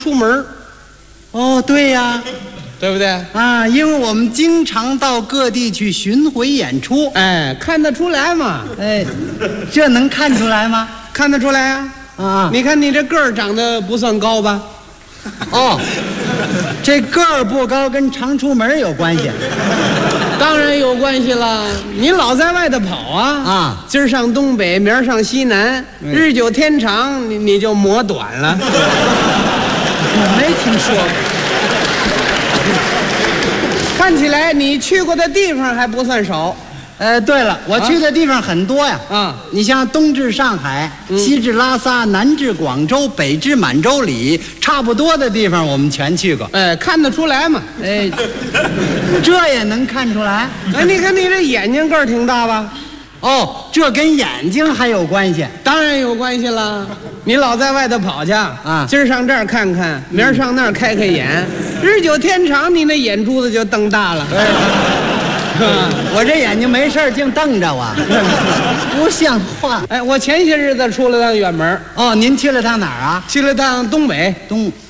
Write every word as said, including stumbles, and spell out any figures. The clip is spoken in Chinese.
出门。 哦，对呀， 对不对？ 啊，因为我们经常到各地去巡回演出。 哎，看得出来嘛？ 哎，这能看出来吗？ 看得出来啊！ 啊， 你看你这个儿长得不算高吧？ 哦，这个儿不高跟常出门有关系。 当然有关系了。你老在外头跑啊啊， 今儿上东北，明儿上西南， 嗯、 日久天长，你你就磨短了。 我没听说过。看起来你去过的地方还不算少。 呃，对了，我去的地方很多呀。 啊， 你像东至上海，嗯、西至拉萨，南至广州，北至满洲里，差不多的地方我们全去过。 哎，看得出来嘛？ 哎，这也能看出来。 哎，你看你这眼睛个儿挺大吧？ 哦，这跟眼睛还有关系？ 当然有关系了。你老在外头跑去啊，今儿上这儿看看，明儿上那儿开开眼，日久天长，你那眼珠子就瞪大了。 哎我这眼睛没事净瞪着我，不像话。 哎，我前些日子出了趟远门。 哦，您去了趟哪儿啊？ 去了趟东北。 东